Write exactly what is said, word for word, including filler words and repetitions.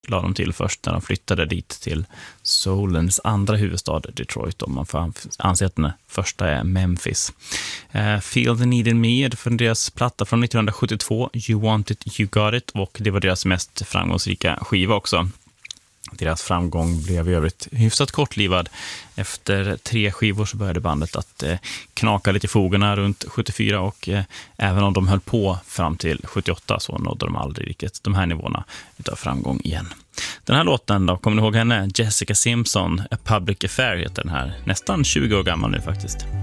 la de till först när de flyttade dit till soulens andra huvudstad, Detroit. Om man får anse att den första är Memphis. Uh, Feel the Need in Me är för deras platta från nittonhundrasjuttiotvå, You Want It, You Got It, och det var deras mest framgångsrika skiva också. Deras framgång blev i övrigt hyfsat kortlivad. Efter tre skivor så började bandet att eh, knaka lite i fogarna runt sjuttiofyra, och eh, även om de höll på fram till sjuttioåtta så nådde de aldrig riktigt de här nivåerna utav framgång igen. Den här låten då, kommer ni ihåg henne? Jessica Simpson, A Public Affair heter den här. Nästan tjugo år gammal nu faktiskt.